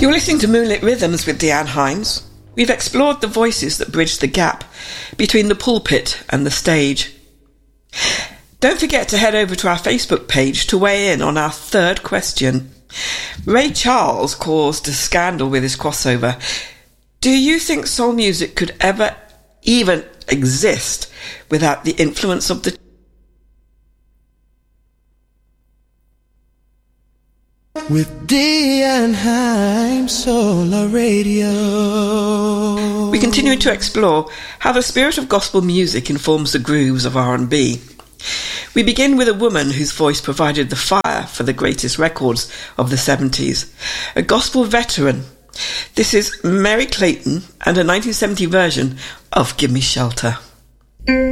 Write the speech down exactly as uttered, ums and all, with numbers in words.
You're listening to Moonlit Rhythms with Deanne Hines. We've explored the voices that bridge the gap between the pulpit and the stage. Don't forget to head over to our Facebook page to weigh in on our third question. Ray Charles caused a scandal with his crossover. Do you think soul music could ever even exist without the influence of the With Deanne Hines Solar Radio. We continue to explore how the spirit of gospel music informs the grooves of R and B. We begin with a woman whose voice provided the fire for the greatest records of the seventies, a gospel veteran. This is Mary Clayton and a nineteen seventy version of Give Me Shelter.